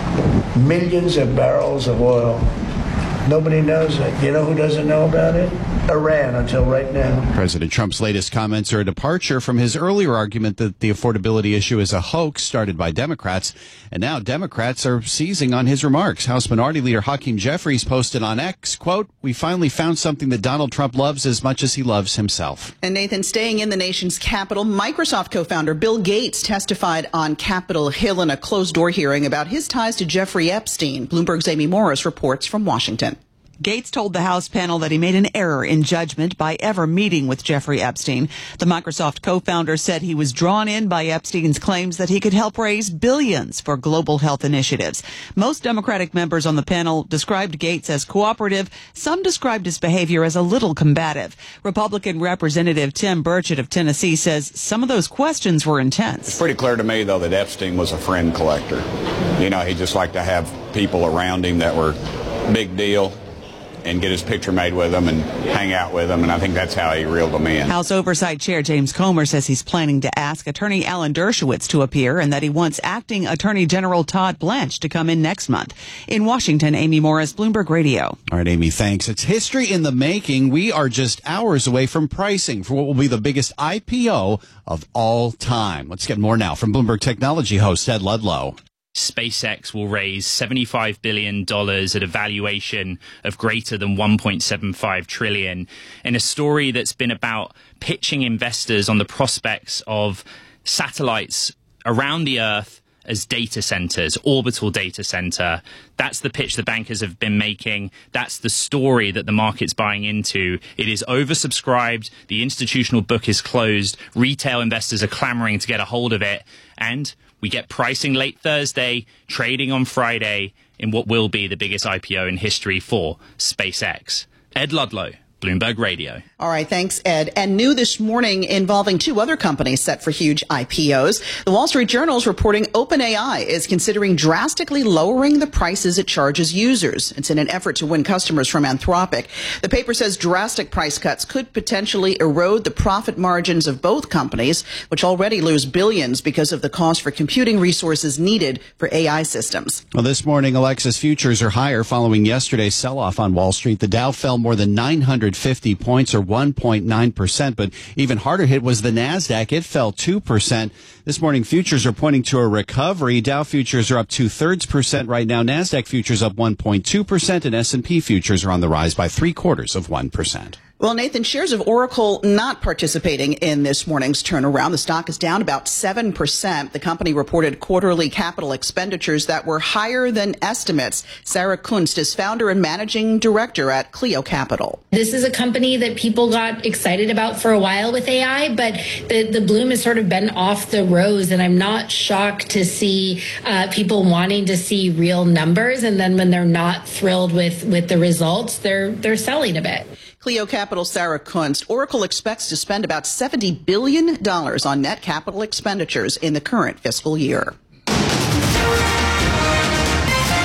millions of barrels of oil? Nobody knows it. You know who doesn't know about it? Iran, until right now. President Trump's latest comments are a departure from his earlier argument that the affordability issue is a hoax started by Democrats. And now Democrats are seizing on his remarks. House Minority Leader Hakeem Jeffries posted on X, quote, "We finally found something that Donald Trump loves as much as he loves himself." And Nathan, staying in the nation's capital, Microsoft co-founder Bill Gates testified on Capitol Hill in a closed-door hearing about his ties to Jeffrey Epstein. Bloomberg's Amy Morris reports from Washington. Gates told the House panel that he made an error in judgment by ever meeting with Jeffrey Epstein. The Microsoft co-founder said he was drawn in by Epstein's claims that he could help raise billions for global health initiatives. Most Democratic members on the panel described Gates as cooperative. Some described his behavior as a little combative. Republican Representative Tim Burchett of Tennessee says some of those questions were intense. It's pretty clear to me, though, that Epstein was a friend collector. You know, he just liked to have people around him that were big deal and get his picture made with them and hang out with them, and I think that's how he reeled them in. House Oversight Chair James Comer says he's planning to ask Attorney Alan Dershowitz to appear and that he wants Acting Attorney General Todd Blanche to come in next month. In Washington, Amy Morris, Bloomberg Radio. All right, Amy, thanks. It's history in the making. We are just hours away from pricing for what will be the biggest I P O of all time. Let's get more now from Bloomberg Technology host Ed Ludlow. SpaceX will raise seventy-five billion dollars at a valuation of greater than one point seven five trillion dollars in a story that's been about pitching investors on the prospects of satellites around the Earth as data centers, orbital data center. That's the pitch the bankers have been making. That's the story that the market's buying into. It is oversubscribed. The institutional book is closed. Retail investors are clamoring to get a hold of it. And we get pricing late Thursday, trading on Friday in what will be the biggest I P O in history for SpaceX. Ed Ludlow, Bloomberg Radio. All right, thanks, Ed. And new this morning involving two other companies set for huge I P Os. The Wall Street Journal is reporting OpenAI is considering drastically lowering the prices it charges users. It's in an effort to win customers from Anthropic. The paper says drastic price cuts could potentially erode the profit margins of both companies, which already lose billions because of the cost for computing resources needed for A I systems. Well, this morning, Alexis futures are higher following yesterday's sell-off on Wall Street. The Dow fell more than nine hundred fifty points, or one point nine percent, but even harder hit was the NASDAQ. It fell two percent. This morning, futures are pointing to a recovery. Dow futures are up two-thirds percent right now. NASDAQ futures up one point two percent, and S and P futures are on the rise by three-quarters of one percent. Well, Nathan, shares of Oracle not participating in this morning's turnaround. The stock is down about seven percent. The company reported quarterly capital expenditures that were higher than estimates. Sarah Kunst is founder and managing director at Clio Capital. This is a company that people got excited about for a while with A I, but the, the bloom has sort of been off the rose, and I'm not shocked to see uh, people wanting to see real numbers, and then when they're not thrilled with, with the results, they're they're selling a bit. Clio Capital Sarah Kunst. Oracle expects to spend about seventy billion dollars on net capital expenditures in the current fiscal year. five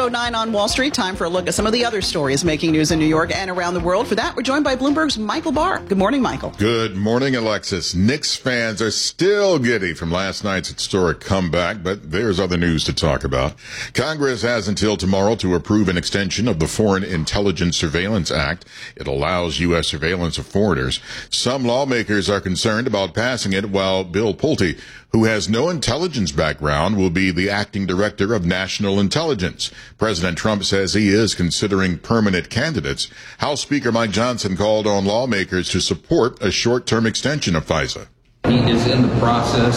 oh nine on Wall Street. Time for a look at some of the other stories making news in New York and around the world. For that, we're joined by Bloomberg's Michael Barr. Good morning, Michael. Good morning, Alexis. Knicks fans are still giddy from last night's historic comeback, but there's other news to talk about. Congress has until tomorrow to approve an extension of the Foreign Intelligence Surveillance Act. It allows U S surveillance of foreigners. Some lawmakers are concerned about passing it, while Bill Pulte, who has no intelligence background, will be the acting director of national intelligence. President Trump says he is considering permanent candidates. House Speaker Mike Johnson called on lawmakers to support a short-term extension of FISA. He is in the process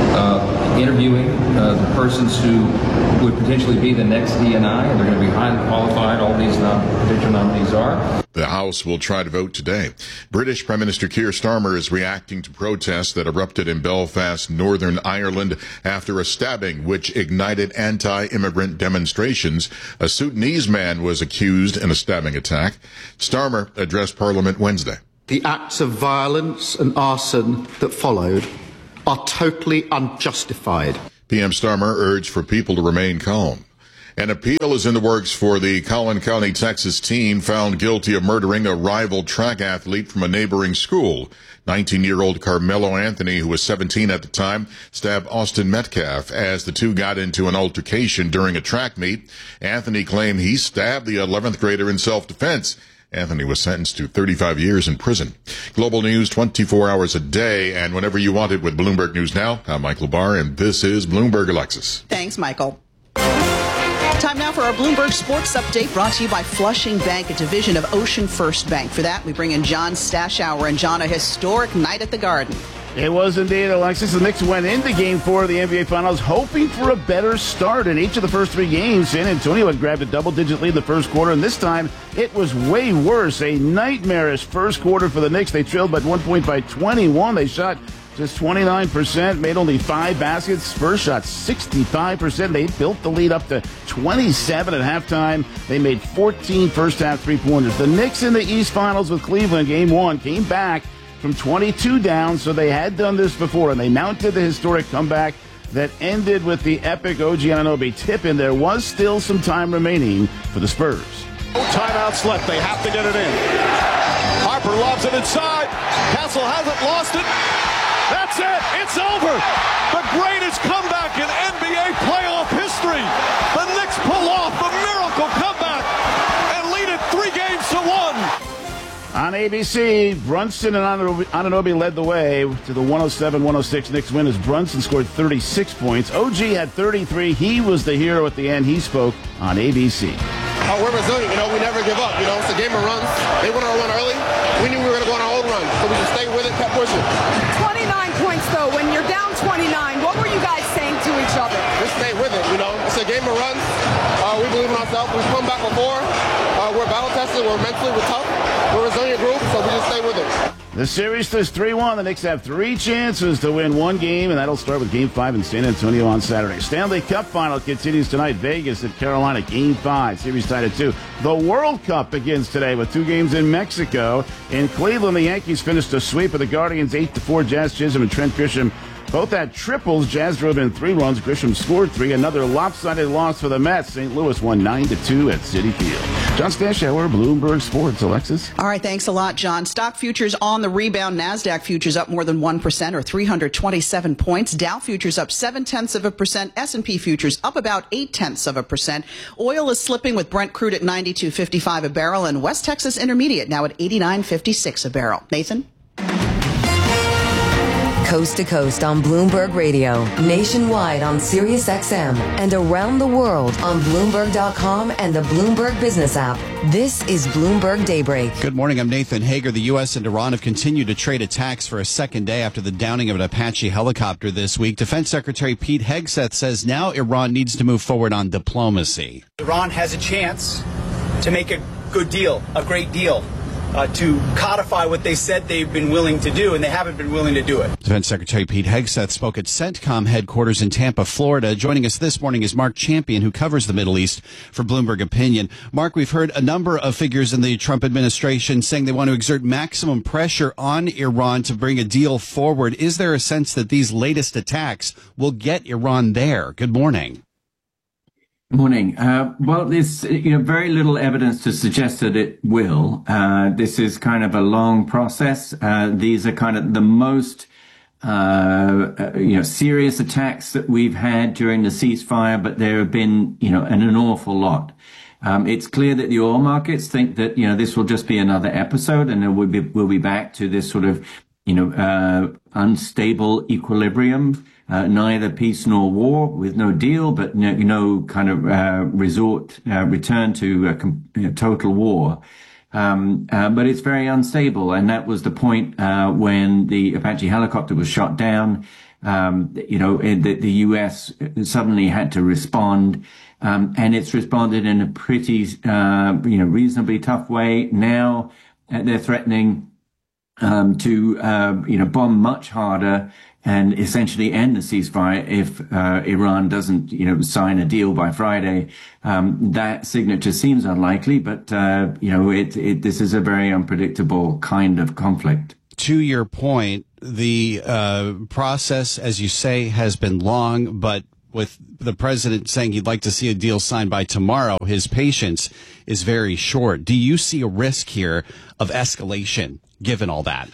of interviewing uh, the persons who would potentially be the next D N I, and they're going to be highly qualified. All these nom- potential nominees are. The House will try to vote today. British Prime Minister Keir Starmer is reacting to protests that erupted in Belfast, Northern Ireland, after a stabbing which ignited anti-immigrant demonstrations. A Sudanese man was accused in a stabbing attack. Starmer addressed Parliament Wednesday. The acts of violence and arson that followed are totally unjustified. P M Starmer urged for people to remain calm. An appeal is in the works for the Collin County, Texas teen found guilty of murdering a rival track athlete from a neighboring school. nineteen-year-old Carmelo Anthony, who was seventeen at the time, stabbed Austin Metcalf as the two got into an altercation during a track meet. Anthony claimed he stabbed the eleventh grader in self-defense. Anthony was sentenced to thirty-five years in prison. Global news twenty-four hours a day and whenever you want it with Bloomberg News Now. I'm Michael Barr, and this is Bloomberg Alexis. Thanks, Michael. Time now for our Bloomberg Sports Update, brought to you by Flushing Bank, a division of Ocean First Bank. For that, we bring in John Stashower. And John, a historic night at the Garden. It was indeed, Alexis. The Knicks went into Game four of the N B A Finals hoping for a better start. In each of the first three games, San Antonio had grabbed a double-digit lead in the first quarter, and this time it was way worse. A nightmarish first quarter for the Knicks. They trailed by one point by twenty-one. They shot just twenty-nine percent, made only five baskets. Spurs shot sixty-five percent. They built the lead up to twenty-seven at halftime. They made fourteen first-half three-pointers. The Knicks in the East Finals with Cleveland, Game one, came back from twenty-two down, so they had done this before, and they mounted the historic comeback that ended with the epic O G Anunoby tip, and there was still some time remaining for the Spurs. No timeouts left. They have to get it in. Harper lobs it inside. Castle hasn't lost it. That's it. It's over. The greatest comeback in N B A playoff history. The Knicks pull off the miracle comeback and lead it three games to one. On A B C, Brunson and Anunoby led the way to the one oh seven one oh six Knicks win as Brunson scored thirty-six points. O G had thirty-three. He was the hero at the end. He spoke on A B C. Oh, we're resilient. You know, we never give up. You know, it's a game of runs. They went on a run early. We knew we were going to go on our own run, so we just stayed with it, kept pushing. twenty-nine points, though. When you're down twenty-nine, what were you guys saying to each other? We stayed with it, you know. It's a game of runs. Uh, we believe in ourselves. We've come back before. Uh, we're battle-tested. We're mentally, we're tough. We're a resilient group, so we just stay with it. The series is three one. The Knicks have three chances to win one game, and that'll start with Game five in San Antonio on Saturday. Stanley Cup Final continues tonight. Vegas at Carolina, Game five. Series tied at two. The World Cup begins today with two games in Mexico. In Cleveland, the Yankees finished a sweep of the Guardians eight to four. Jazz Chisholm and Trent Grisham both had triples. Jazz drove in three runs. Grisham scored three. Another lopsided loss for the Mets. Saint Louis won nine to two at Citi Field. John Stashower, Bloomberg Sports. Alexis? All right, thanks a lot, John. Stock futures on the rebound. NASDAQ futures up more than one percent or three hundred twenty-seven points. Dow futures up seven-tenths of a percent. S and P futures up about eight-tenths of a percent. Oil is slipping with Brent crude at ninety-two fifty-five a barrel and West Texas Intermediate now at eighty-nine fifty-six a barrel. Nathan? Coast to coast on Bloomberg Radio, nationwide on Sirius X M, and around the world on Bloomberg dot com and the Bloomberg Business app. This is Bloomberg Daybreak. Good morning. I'm Nathan Hager. The U S and Iran have continued to trade attacks for a second day after the downing of an Apache helicopter this week. Defense Secretary Pete Hegseth says now Iran needs to move forward on diplomacy. Iran has a chance to make a good deal, a great deal. Uh, to codify what they said they've been willing to do, and they haven't been willing to do it. Defense Secretary Pete Hegseth spoke at CENTCOM headquarters in Tampa, Florida. Joining us this morning is Mark Champion, who covers the Middle East for Bloomberg Opinion. Mark, we've heard a number of figures in the Trump administration saying they want to exert maximum pressure on Iran to bring a deal forward. Is there a sense that these latest attacks will get Iran there? Good morning. Morning. Uh, well, there's you know very little evidence to suggest that it will. Uh, this is kind of a long process. Uh, these are kind of the most uh, uh, you know serious attacks that we've had during the ceasefire, but there have been you know an, an awful lot. Um, it's clear that the oil markets think that you know this will just be another episode, and then we'll be we'll be back to this sort of you know uh, unstable equilibrium. Uh, neither peace nor war, with no deal, but no, no kind of uh, resort, uh, return to uh, com- you know, total war. Um, uh, but it's very unstable, and that was the point uh, when the Apache helicopter was shot down. Um, you know, the, the U S suddenly had to respond, um, and it's responded in a pretty, uh, you know, reasonably tough way. Now uh, they're threatening um, to, uh, you know, bomb much harder and essentially end the ceasefire if uh, Iran doesn't, you know, sign a deal by Friday. Um, that signature seems unlikely, but uh, you know, it, it this is a very unpredictable kind of conflict. To your point, the uh, process, as you say, has been long, but with the president saying he'd like to see a deal signed by tomorrow, his patience is very short. Do you see a risk here of escalation, given all that?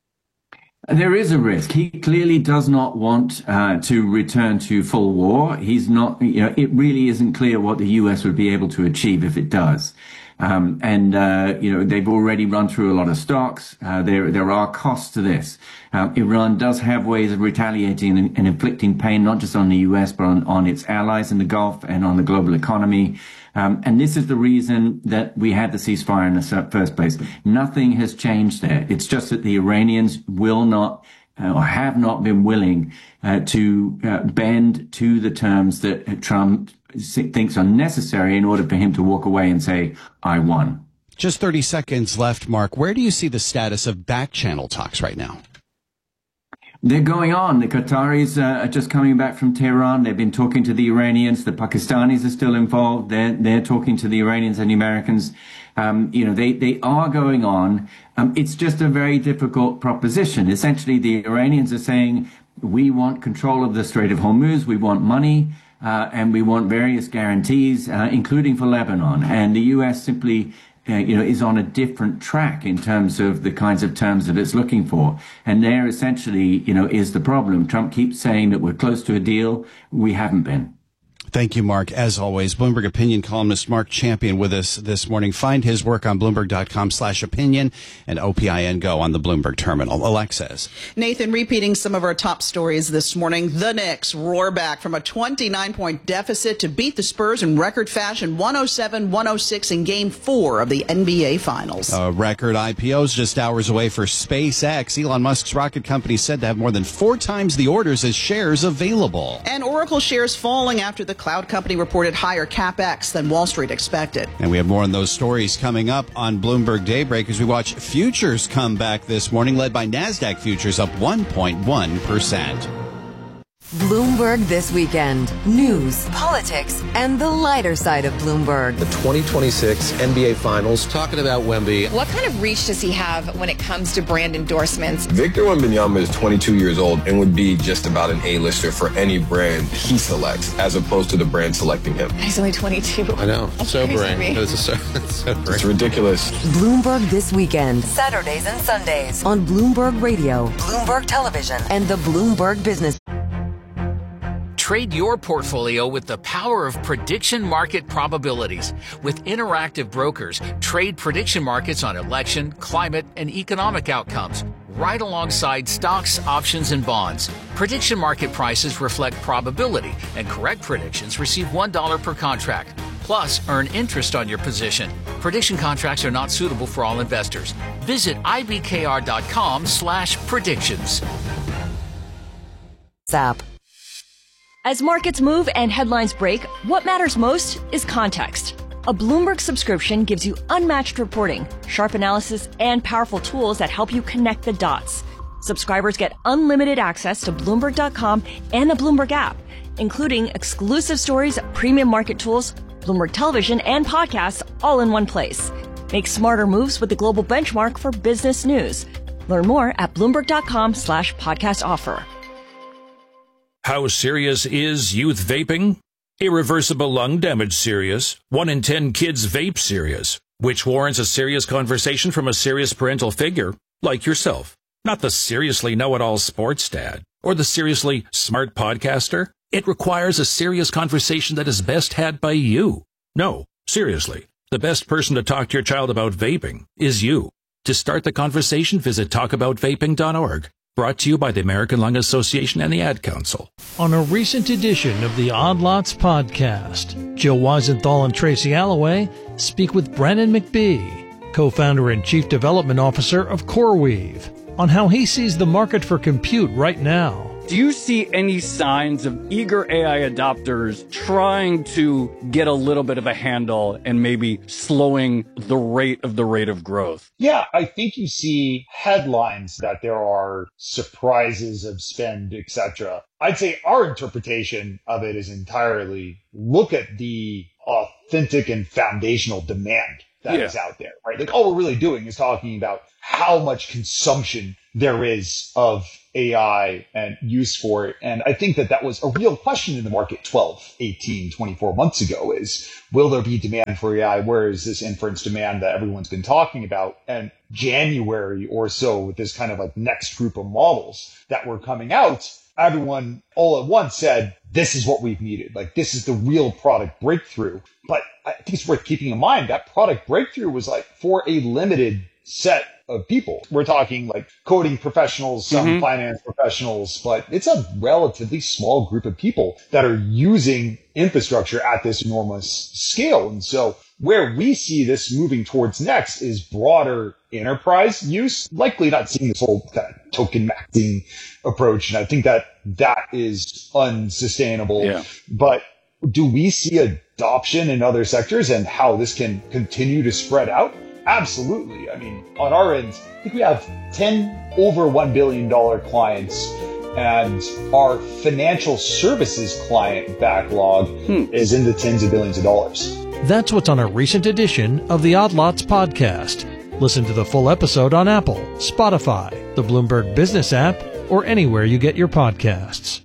There is a risk. He clearly does not want uh, to return to full war. He's not, you know, it really isn't clear what the U S would be able to achieve if it does. Um, and, uh, you know, they've already run through a lot of stocks. Uh, there, there are costs to this. Um, Iran does have ways of retaliating and, and inflicting pain, not just on the U S, but on, on its allies in the Gulf and on the global economy. Um, and this is the reason that we had the ceasefire in the first place. Nothing has changed there. It's just that the Iranians will not uh, or have not been willing uh, to uh, bend to the terms that Trump thinks are necessary in order for him to walk away and say, I won. Just thirty seconds left, Mark. Where do you see the status of back channel talks right now? They're going on. The Qataris uh, are just coming back from Tehran. They've been talking to the Iranians. The Pakistanis are still involved. They're, they're talking to the Iranians and the Americans. Um, you know, they, they are going on. Um, it's just a very difficult proposition. Essentially, the Iranians are saying, we want control of the Strait of Hormuz. We want money. Uh, and we want various guarantees, uh, including for Lebanon. And the U S simply Uh, you know, is on a different track in terms of the kinds of terms that it's looking for. And there essentially, you know, is the problem. Trump keeps saying that we're close to a deal. We haven't been. Thank you, Mark. As always, Bloomberg opinion columnist Mark Champion with us this morning. Find his work on Bloomberg.com slash opinion and O P I N Go on the Bloomberg terminal. Alexis. Nathan, repeating some of our top stories this morning. The Knicks roar back from a twenty-nine point deficit to beat the Spurs in record fashion, one oh seven one oh six in game four of the N B A Finals. Uh, record I P Os just hours away for SpaceX. Elon Musk's rocket company said to have more than four times the orders as shares available. And Oracle shares falling after the cloud company reported higher CapEx than Wall Street expected. And we have more on those stories coming up on Bloomberg Daybreak as we watch futures come back this morning, led by NASDAQ futures up one point one percent. Bloomberg This Weekend. News, politics, and the lighter side of Bloomberg. The twenty twenty-six N B A Finals, talking about Wemby. What kind of reach does he have when it comes to brand endorsements? Victor Wembanyama is twenty-two years old and would be just about an A-lister for any brand he selects, as opposed to the brand selecting him. He's only twenty-two. I know. That's Sobering. crazy to me. It's, so, it's, sobering. It's ridiculous. Bloomberg This Weekend. Saturdays and Sundays on Bloomberg Radio, Bloomberg Television, and the Bloomberg Business. Trade your portfolio with the power of prediction market probabilities. With Interactive Brokers, trade prediction markets on election, climate, and economic outcomes, right alongside stocks, options, and bonds. Prediction market prices reflect probability, and correct predictions receive one dollar per contract. Plus, earn interest on your position. Prediction contracts are not suitable for all investors. Visit ibkr.com slash predictions. Zap. As markets move and headlines break, what matters most is context. A Bloomberg subscription gives you unmatched reporting, sharp analysis, and powerful tools that help you connect the dots. Subscribers get unlimited access to Bloomberg dot com and the Bloomberg app, including exclusive stories, premium market tools, Bloomberg Television, and podcasts all in one place. Make smarter moves with the global benchmark for business news. Learn more at Bloomberg.com slash podcast offer. How serious is youth vaping? Irreversible lung damage serious. One in ten kids vape serious, which warrants a serious conversation from a serious parental figure like yourself. Not the seriously know-it-all sports dad or the seriously smart podcaster. It requires a serious conversation that is best had by you. No, seriously, the best person to talk to your child about vaping is you. To start the conversation, visit talk about vaping dot org. Brought to you by the American Lung Association and the Ad Council. On a recent edition of the Odd Lots podcast, Jill Weisenthal and Tracy Alloway speak with Brennan McBee, co-founder and chief development officer of CoreWeave, on how he sees the market for compute right now. Do you see any signs of eager A I adopters trying to get a little bit of a handle and maybe slowing the rate of the rate of growth? Yeah, I think you see headlines that there are surprises of spend, et cetera. I'd say our interpretation of it is entirely look at the authentic and foundational demand that yeah. is out there, right? Like all we're really doing is talking about how much consumption there is of A I and use for it. And I think that that was a real question in the market twelve, eighteen, twenty-four months ago is, will there be demand for A I? Where is this inference demand that everyone's been talking about? And January or so with this kind of like next group of models that were coming out, everyone all at once said, this is what we've needed. Like, this is the real product breakthrough. But I think it's worth keeping in mind that product breakthrough was like for a limited set of people. We're talking like coding professionals, some mm-hmm. finance professionals, but it's a relatively small group of people that are using infrastructure at this enormous scale. And so where we see this moving towards next is broader enterprise use, likely not seeing this whole kind of token maxing approach. And I think that that is unsustainable. Yeah. But do we see adoption in other sectors and how this can continue to spread out? Absolutely. I mean, on our end, I think we have ten over one billion dollars clients, and our financial services client backlog hmm. is in the tens of billions of dollars. That's what's on a recent edition of the Odd Lots podcast. Listen to the full episode on Apple, Spotify, the Bloomberg Business app, or anywhere you get your podcasts.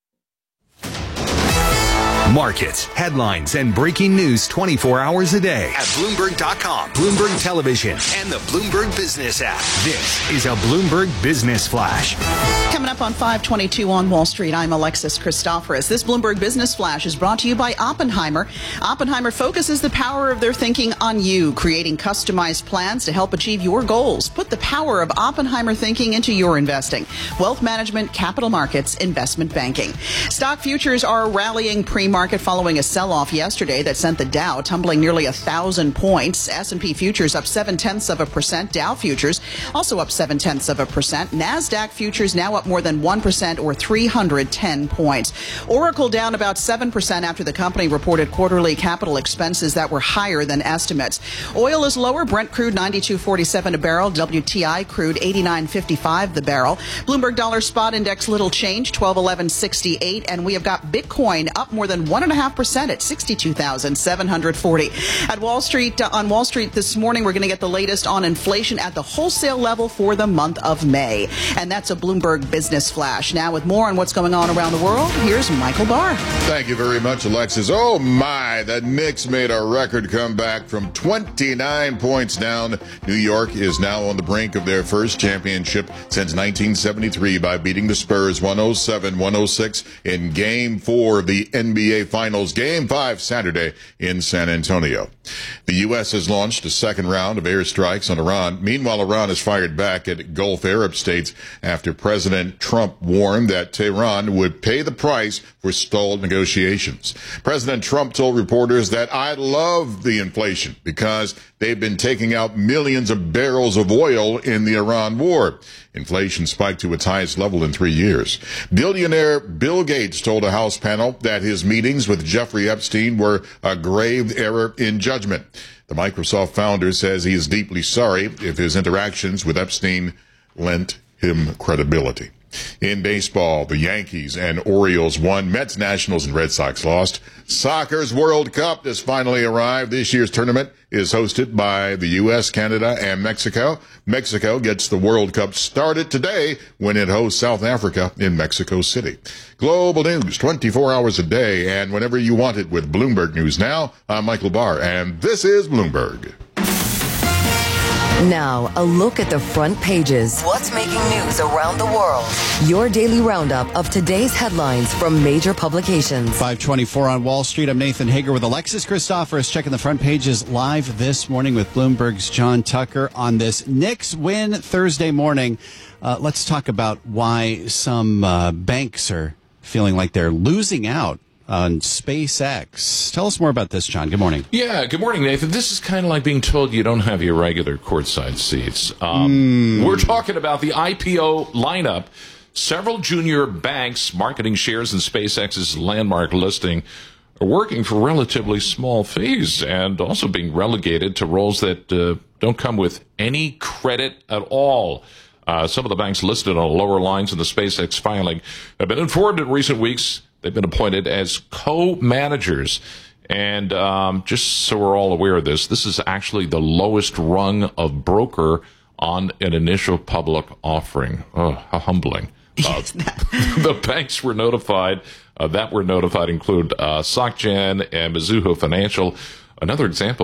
Markets, headlines, and breaking news twenty-four hours a day at Bloomberg dot com, Bloomberg Television, and the Bloomberg Business app. This is a Bloomberg Business Flash. Coming up on five twenty-two on Wall Street, I'm Alexis Christoforous. This Bloomberg Business Flash is brought to you by Oppenheimer. Oppenheimer focuses the power of their thinking on you, creating customized plans to help achieve your goals. Put the power of Oppenheimer thinking into your investing. Wealth management, capital markets, investment banking. Stock futures are rallying pre-market following a sell-off yesterday that sent the Dow tumbling nearly a thousand points. S and P futures up seven-tenths of a percent. Dow futures also up seven-tenths of a percent. NASDAQ futures now up more than one percent or three hundred ten points. Oracle down about seven percent after the company reported quarterly capital expenses that were higher than estimates. Oil is lower. Brent crude ninety-two forty-seven a barrel. W T I crude eighty-nine fifty-five the barrel. Bloomberg dollar spot index little change, twelve eleven sixty-eight. And we have got Bitcoin up more than one and a half percent at sixty-two thousand seven hundred forty. At Wall Street, uh, on Wall Street this morning, we're going to get the latest on inflation at the wholesale level for the month of May. And that's a Bloomberg Business Flash. Now, with more on what's going on around the world, here's Michael Barr. Thank you very much, Alexis. Oh my, the Knicks made a record comeback from twenty-nine points down. New York is now on the brink of their first championship since nineteen seventy-three by beating the Spurs one oh seven one oh six in Game four of the N B A Finals, Game five Saturday in San Antonio. The U S has launched a second round of airstrikes on Iran. Meanwhile, Iran has fired back at Gulf Arab states after President Trump warned that Tehran would pay the price for stalled negotiations. President Trump told reporters that I love the inflation because they've been taking out millions of barrels of oil in the Iran war. Inflation spiked to its highest level in three years. Billionaire Bill Gates told a House panel that his meetings with Jeffrey Epstein were a grave error in judgment. The Microsoft founder says he is deeply sorry if his interactions with Epstein lent him credibility. In baseball, the Yankees and Orioles won. Mets, Nationals, and Red Sox lost. Soccer's World Cup has finally arrived. This year's tournament is hosted by the U S, Canada, and Mexico. Mexico gets the World Cup started today when it hosts South Africa in Mexico City. Global news twenty-four hours a day and whenever you want it with Bloomberg News Now. I'm Michael Barr, and this is Bloomberg. Now, a look at the front pages. What's making news around the world? Your daily roundup of today's headlines from major publications. five twenty-four on Wall Street. I'm Nathan Hager with Alexis Christoforous checking the front pages live this morning with Bloomberg's John Tucker on this Knicks win Thursday morning. Uh, let's talk about why some uh, banks are feeling like they're losing out on SpaceX. Tell us more about this, John. Good morning. Yeah, good morning, Nathan. This is kind of like being told you don't have your regular courtside seats. Um, mm. We're talking about the I P O lineup. Several junior banks marketing shares in SpaceX's landmark listing are working for relatively small fees and also being relegated to roles that uh, don't come with any credit at all. Uh, some of the banks listed on lower lines in the SpaceX filing have been informed in recent weeks they've been appointed as co-managers. And um, just so we're all aware of this, this is actually the lowest rung of broker on an initial public offering. Oh, how humbling. Uh, the banks were notified, uh, that were notified include uh, SocGen and Mizuho Financial. Another example